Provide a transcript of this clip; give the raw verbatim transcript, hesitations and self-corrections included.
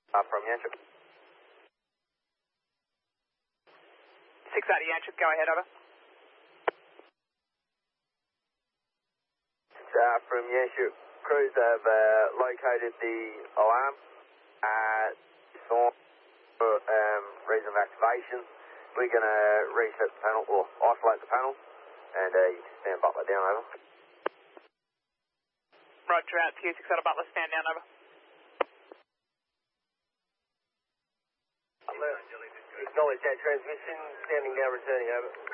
Uh, from Yanchuk. six eighty Yanchuk, go ahead, over. Uh, from Yanchuk, crews have uh, located the alarm. Uh, for um, reason of activation, we're going to reset the panel, or isolate the panel, and uh, you can stand Butler down, over. Roger out, Q six out of Butler, stand down, over. Butler, acknowledge that transmission, standing down, returning, over.